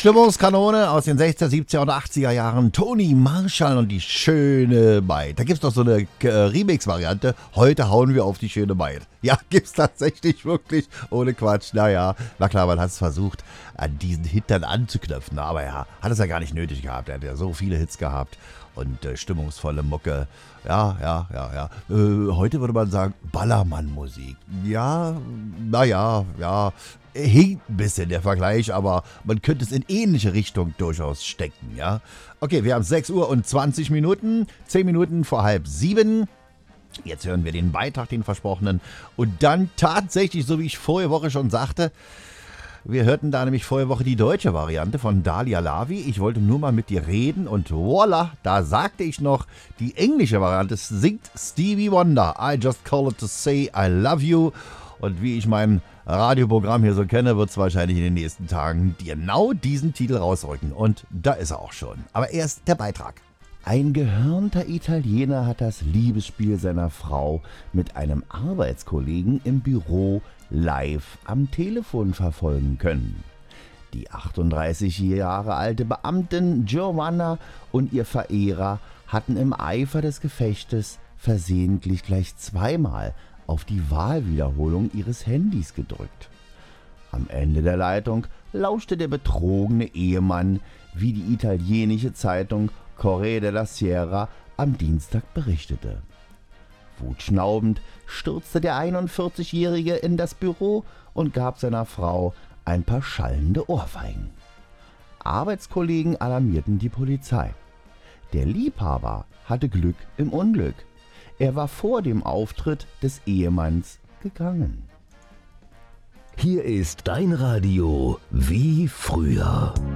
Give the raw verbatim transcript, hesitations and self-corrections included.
Stimmungskanone aus den sechziger, siebziger und achtziger Jahren. Tony Marshall und die schöne Maid. Da gibt's doch so eine äh, Remix-Variante. Heute hauen wir auf die schöne Maid. Ja, gibt's tatsächlich wirklich. Ohne Quatsch. Naja, na klar, man hat es versucht, an diesen Hit dann anzuknüpfen. Aber ja, hat es ja gar nicht nötig gehabt. Er hat ja so viele Hits gehabt. Und äh, stimmungsvolle Mucke. Ja, ja, ja, ja. Äh, heute würde man sagen, Ballermann-Musik. Ja, naja, ja. Hinkt ein bisschen der Vergleich, aber man könnte es in ähnliche Richtung durchaus stecken, ja. Okay, wir haben sechs Uhr und zwanzig Minuten, zehn Minuten vor halb sieben. Jetzt hören wir den Beitrag, den versprochenen. Und dann tatsächlich, so wie ich vorige Woche schon sagte, wir hörten da nämlich vorige Woche die deutsche Variante von Dalia Lavi. Ich wollte nur mal mit dir reden und voila, da sagte ich noch, die englische Variante singt Stevie Wonder. I just call it to say I love you. Und wie ich mein Radioprogramm hier so kenne, wird es wahrscheinlich in den nächsten Tagen genau diesen Titel rausrücken. Und da ist er auch schon. Aber erst der Beitrag. Ein gehörnter Italiener hat das Liebesspiel seiner Frau mit einem Arbeitskollegen im Büro live am Telefon verfolgen können. Die achtunddreißig Jahre alte Beamtin Giovanna und ihr Verehrer hatten im Eifer des Gefechtes versehentlich gleich zweimal auf die Wahlwiederholung ihres Handys gedrückt. Am Ende der Leitung lauschte der betrogene Ehemann, wie die italienische Zeitung Corriere della Sera am Dienstag berichtete. Wutschnaubend stürzte der einundvierzigjährige in das Büro und gab seiner Frau ein paar schallende Ohrfeigen. Arbeitskollegen alarmierten die Polizei. Der Liebhaber hatte Glück im Unglück. Er war vor dem Auftritt des Ehemanns gegangen. Hier ist dein Radio wie früher.